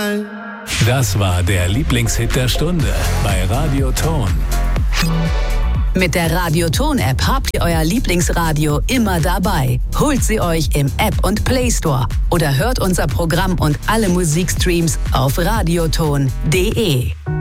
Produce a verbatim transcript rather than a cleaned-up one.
Das war der Lieblingshit der Stunde bei Radio Ton. Mit der Radio Ton-App habt ihr euer Lieblingsradio immer dabei. Holt sie euch im App und Play Store oder hört unser Programm und alle Musikstreams auf radioton punkt de.